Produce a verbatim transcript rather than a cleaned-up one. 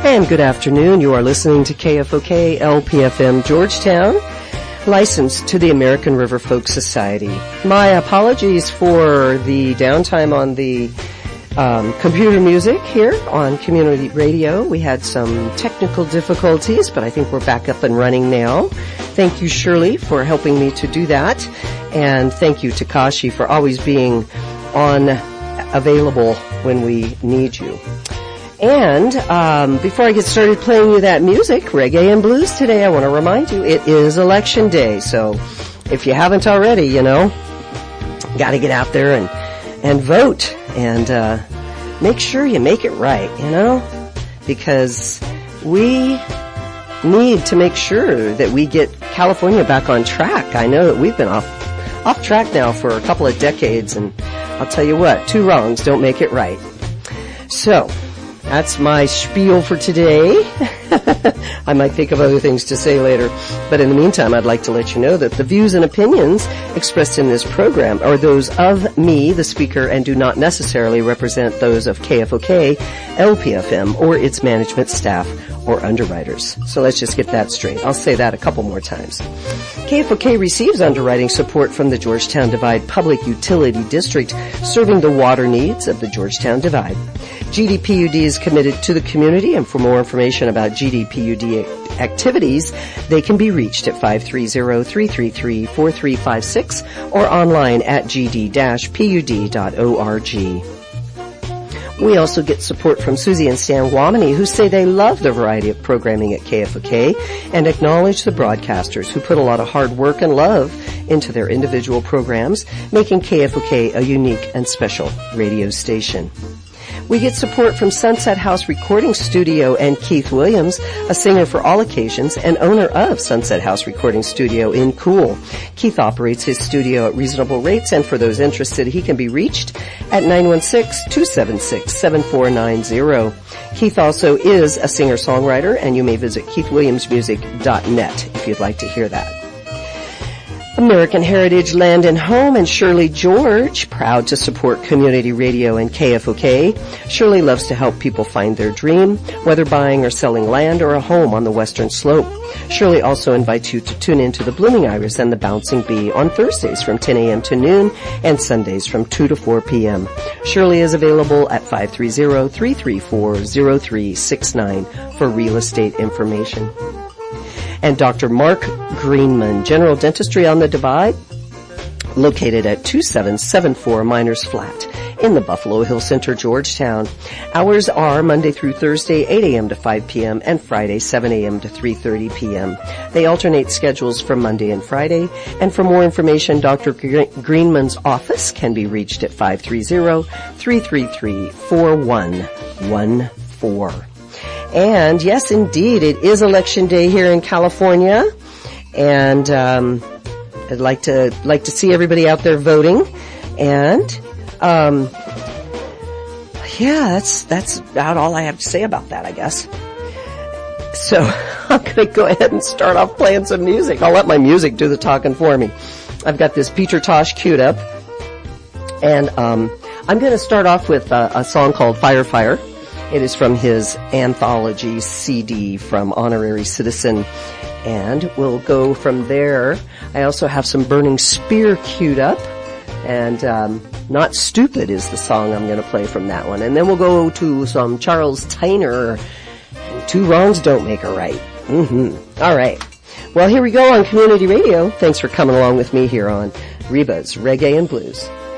And good afternoon. You are listening to K F O K L P F M Georgetown, licensed to the American River Folk Society. My apologies for the downtime on the um, computer music here on community radio. We had some technical difficulties, but I think we're back up and running now. Thank you, Shirley, for helping me to do that. And thank you, Takashi, for always being on available when we need you. And um, before I get started playing you that music, reggae and blues today, I want to remind you it is election day. So if you haven't already, you know, got to get out there and and vote and uh, make sure you make it right, you know, because we need to make sure that we get California back on track. I know that we've been off off track now for a couple of decades, and I'll tell you what, two wrongs don't make it right. So that's my spiel for today. I might think of other things to say later. But in the meantime, I'd like to let you know that the views and opinions expressed in this program are those of me, the speaker, and do not necessarily represent those of K F O K, L P F M, or its management staff or underwriters. So let's just get that straight. I'll say that a couple more times. K F O K receives underwriting support from the Georgetown Divide Public Utility District, serving the water needs of the Georgetown Divide. G D P U D is committed to the community, and for more information about G D P U D activities, they can be reached at five three zero, three three three, four three five six or online at g d dash p u d dot org. We also get support from Susie and Stan Wamini, who say they love the variety of programming at K F O K and acknowledge the broadcasters who put a lot of hard work and love into their individual programs, making K F O K a unique and special radio station. We get support from Sunset House Recording Studio and Keith Williams, a singer for all occasions and owner of Sunset House Recording Studio in Cool. Keith operates his studio at reasonable rates, and for those interested, he can be reached at nine one six, two seven six, seven four nine zero. Keith also is a singer-songwriter, and you may visit keith williams music dot net if you'd like to hear that. American Heritage Land and Home and Shirley George, proud to support community radio and K F O K. Shirley loves to help people find their dream, whether buying or selling land or a home on the western slope. Shirley also invites you to tune in to the Blooming Iris and the Bouncing Bee on Thursdays from ten a.m. to noon and Sundays from two to four p.m. Shirley is available at five three zero, three three four, zero three six nine for real estate information. And Doctor Mark Greenman, General Dentistry on the Divide, located at two seven seven four Miners Flat in the Buffalo Hill Center, Georgetown. Hours are Monday through Thursday, eight a.m. to five p.m. and Friday, seven a.m. to three thirty p.m. They alternate schedules for Monday and Friday. And for more information, Doctor Greenman's office can be reached at five three zero, three three three, four one one four. And yes, indeed, it is election day here in California, and um, I'd like to like to see everybody out there voting. And um, yeah, that's that's about all I have to say about that, I guess. So I'm going to go ahead and start off playing some music. I'll let my music do the talking for me. I've got this Peter Tosh queued up, and um, I'm going to start off with uh, a song called Fire Fire. It is from his anthology C D from Honorary Citizen, and we'll go from there. I also have some Burning Spear queued up, and um, Not Stupid is the song I'm going to play from that one. And then we'll go to some Charles Tyner, and Two Wrongs Don't Make a Right. Mm-hmm. All right. Well, here we go on Community Radio. Thanks for coming along with me here on Reba's Reggae and Blues.